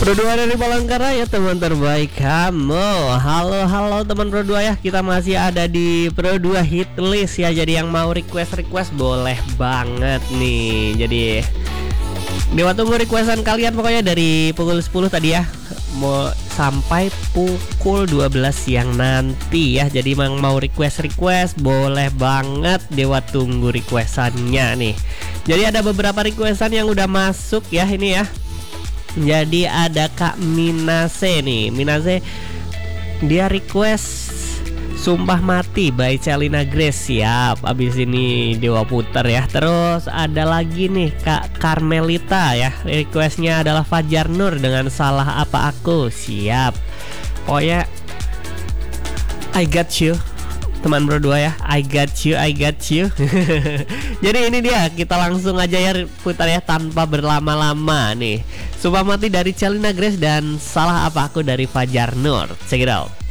Berdua dari Palangkaraya, teman terbaik kamu. Halo teman Pro 2 ya. Kita masih ada di Pro 2 hit list ya. Jadi yang mau request boleh banget nih. Jadi Dewa tunggu requestan kalian pokoknya dari pukul 10 tadi ya, mau sampai pukul 12 siang nanti ya. Jadi emang mau request boleh banget, Dewa tunggu requestannya nih. Jadi ada beberapa requestan yang udah masuk ya ini ya. Jadi ada Kak Minase nih. Minase dia request Sumpah Mati by Celina Grace. Siap, abis ini Dewa puter ya. Terus ada lagi nih Kak Carmelita ya, requestnya adalah Fajar Nur dengan Salah Apa Aku. Siap, pokoknya I got you teman Pro 2 ya. I got you. Jadi ini dia, kita langsung aja ya putar ya tanpa berlama-lama nih. Sumpah Mati dari Celina Grace dan Salah Apa Aku dari Fajar Nur. Check it out.